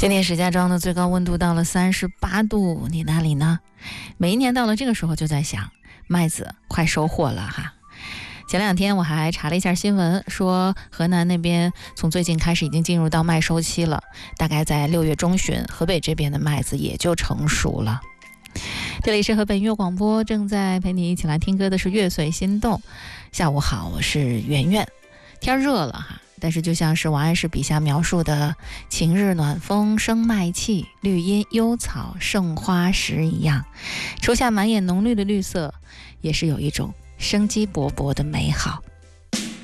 今天石家庄的最高温度到了38度，你那里呢？每一年到了这个时候就在想，麦子快收获了哈。前2天我还查了一下新闻，说河南那边从最近开始已经进入到麦收期了，大概在6月中旬，河北这边的麦子也就成熟了。这里是河北音乐广播，正在陪你一起来听歌的是乐岁心动。下午好，我是圆圆。天热了哈，但是就像是王安石笔下描述的晴日暖风生麦气，绿阴幽草盛花时一样，初夏满眼浓绿的绿色也是有一种生机勃勃的美好。